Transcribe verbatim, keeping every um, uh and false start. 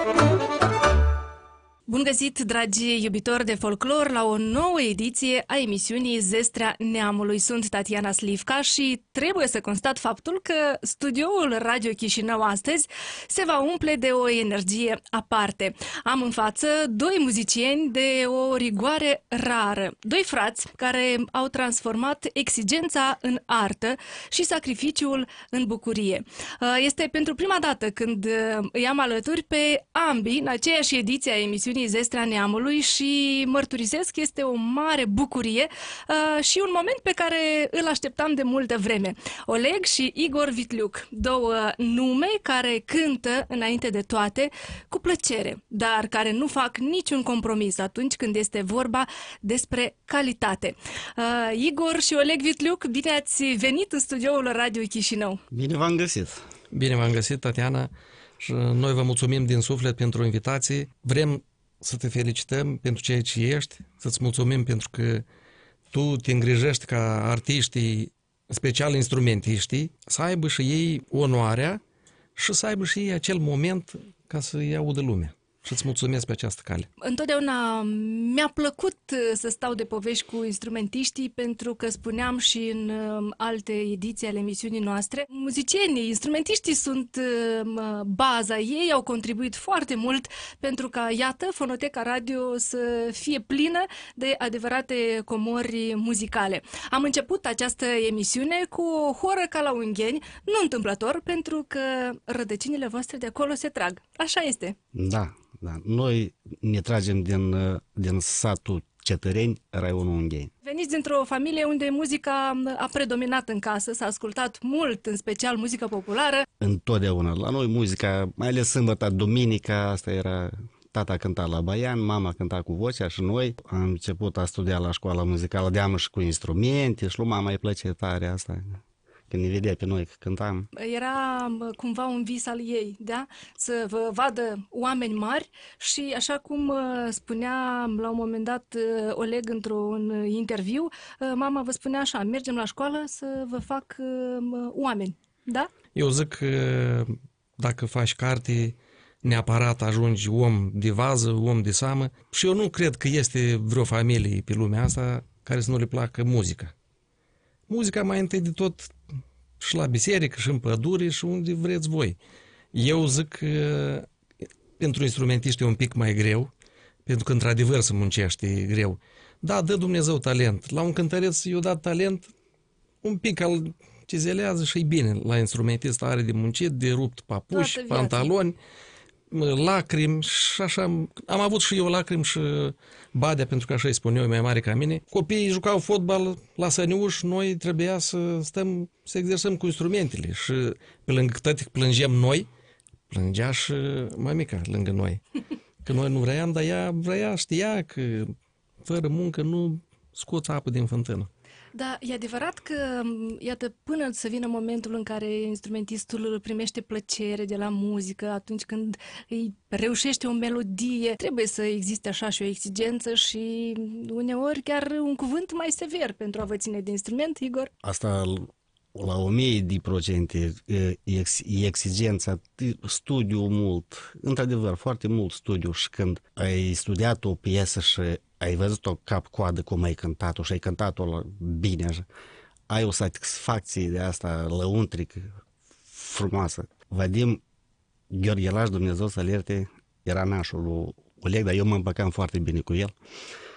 Bun găsit, dragi iubitori de folclor, la o nouă ediție a emisiunii Zestrea Neamului. Sunt Tatiana Slivca și trebuie să constat faptul că studioul Radio Chișinău astăzi se va umple de o energie aparte. Am în față doi muzicieni de o rigoare rară, doi frați care au transformat exigența în artă și sacrificiul în bucurie. Este pentru prima dată când îi am alături pe ambii în aceeași ediție a emisiunii Zestrea Neamului și mărturisesc, este o mare bucurie uh, și un moment pe care îl așteptam de multă vreme. Oleg și Igor Vitliuc, două nume care cântă înainte de toate cu plăcere, dar care nu fac niciun compromis atunci când este vorba despre calitate. Uh, Igor și Oleg Vitliuc, bine ați venit în studioul Radio Chișinău. Bine v-am găsit! Bine v-am găsit, Tatiana, și noi vă mulțumim din suflet pentru invitații. Vrem să te felicităm pentru ceea ce ești, să-ți mulțumim pentru că tu te îngrijești ca artiștii, special instrumentiștii, să aibă și ei onoarea și să aibă și ei acel moment ca să-i audă lumea. Și îți mulțumesc pe această cale. Întotdeauna mi-a plăcut să stau de povești cu instrumentiștii, pentru că spuneam și în alte ediții ale emisiunii noastre, muzicienii, instrumentiștii sunt baza, ei au contribuit foarte mult pentru ca, iată, Fonoteca Radio să fie plină de adevărate comori muzicale. Am început această emisiune cu o horă ca la Ungheni, nu întâmplător, pentru că rădăcinile voastre de acolo se trag. Așa este. Da. Da. Noi ne tragem din, din satul Cetăreni, raionul Ungheni. Veniți dintr-o familie unde muzica a predominat în casă, s-a ascultat mult, în special muzica populară. Întotdeauna. La noi muzica, mai ales sâmbătă, duminica, asta era... Tata cânta la baian, mama cânta cu vocea și noi am început a studia la școala muzicală de amă și cu instrumente și lui mama îi plăcea tare asta. Când ne vedea pe noi că cântam. Era cumva un vis al ei, da? Să vă vadă oameni mari și, așa cum spunea la un moment dat Oleg într-un interviu, mama vă spunea așa, mergem la școală să vă fac oameni, da? Eu zic că dacă faci carte, neapărat ajungi om de vază, om de seamă, și eu nu cred că este vreo familie pe lumea asta care să nu le placă muzica. Muzica mai întâi de tot și la biserică, și în pădure, și unde vreți voi. Eu zic că pentru instrumentiști e un pic mai greu, pentru că într-adevăr să muncești e greu. Da, dă Dumnezeu talent. La un cântăreț i-a dat talent, un pic al cizelează și e bine. La instrumentist are de muncit, de rupt papuși, pantaloni, lacrimi și așa. Am avut și eu lacrimi și badea, pentru că așa îi spun eu, mai mare ca mine. Copiii jucau fotbal la săniuș, noi trebuia să stăm, să exersăm cu instrumentele și pe lângă cât plângem noi, plângea și mămica lângă noi. Că noi nu vreiam, dar ea vrea, știa că fără muncă nu scoți apă din fântână. Da, e adevărat că, iată, până să vină momentul în care instrumentistul primește plăcere de la muzică, atunci când îi reușește o melodie, trebuie să existe așa și o exigență și uneori chiar un cuvânt mai sever pentru a vă ține de instrument, Igor? Asta la o mie de procente e exigența, studiu mult, într-adevăr, foarte mult studiu, și când ai studiat o piesă și ai văzut-o cap-coadă cum ai cântat-o și ai cântat-o bine, așa, ai o satisfacție de asta lăuntrică, frumoasă. Vadim Gheorghelaș, Dumnezeu să-l ierte, era nașul lui Oleg, dar eu mă împăcam foarte bine cu el.